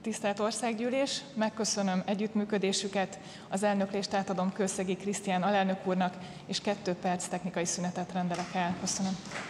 Tisztelt Országgyűlés, megköszönöm együttműködésüket, az elnöklést átadom Kőszegi Krisztián alelnök úrnak, és 2 perc technikai szünetet rendelek el. Köszönöm.